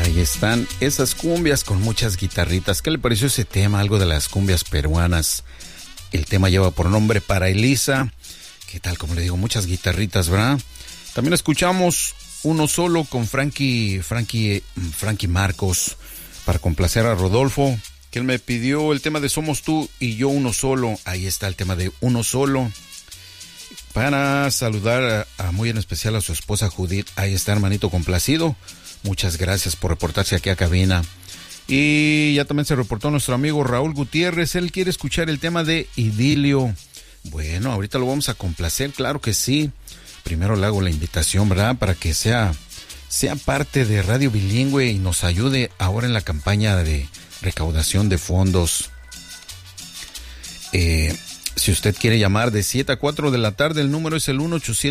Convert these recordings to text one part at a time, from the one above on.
Ahí están esas cumbias con muchas guitarritas. ¿Qué le pareció ese tema? Algo de las cumbias peruanas. El tema lleva por nombre Para Elisa. ¿Qué tal? Como le digo, muchas guitarritas, ¿verdad? También escuchamos Uno Solo con Frankie Marcos para complacer a Rodolfo, que él me pidió el tema de Somos Tú y Yo Uno Solo. Ahí está el tema de Uno Solo. Para saludar a muy en especial a su esposa Judith. Ahí está, hermanito complacido. Muchas gracias por reportarse aquí a cabina. Y ya también se reportó nuestro amigo Raúl Gutiérrez. Él quiere escuchar el tema de Idilio. Bueno, ahorita lo vamos a complacer, claro que sí. Primero le hago la invitación, ¿verdad? Para que sea parte de Radio Bilingüe y nos ayude ahora en la campaña de recaudación de fondos. Si usted quiere llamar de 7 a 4 de la tarde, el número es el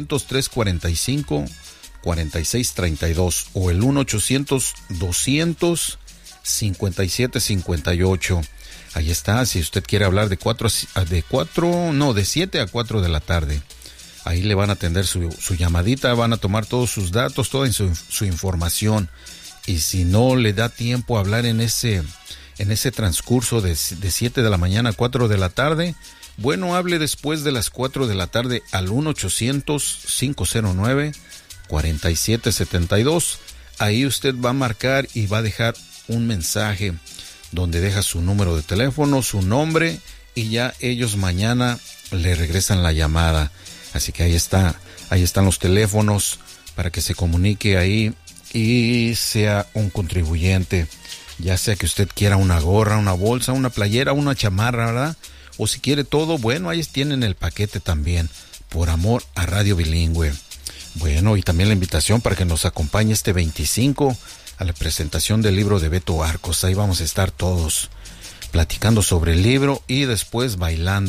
1-800-345-4632 o el 1-800-200-5758. Ahí está, si usted quiere hablar de 7 a 4 de la tarde. Ahí le van a atender su llamadita, van a tomar todos sus datos, toda su información. Y si no le da tiempo a hablar en ese transcurso de 7 de la mañana a 4 de la tarde, bueno, hable después de las 4 de la tarde al 1-800-509-4772. Ahí usted va a marcar y va a dejar un mensaje donde deja su número de teléfono, su nombre, y ya ellos mañana le regresan la llamada. Así que ahí están los teléfonos para que se comunique ahí y sea un contribuyente. Ya sea que usted quiera una gorra, una bolsa, una playera, una chamarra, ¿verdad? O si quiere todo, bueno, ahí tienen el paquete también, por amor a Radio Bilingüe. Bueno, y también la invitación para que nos acompañe este 25 a la presentación del libro de Beto Arcos. Ahí vamos a estar todos platicando sobre el libro y después bailando.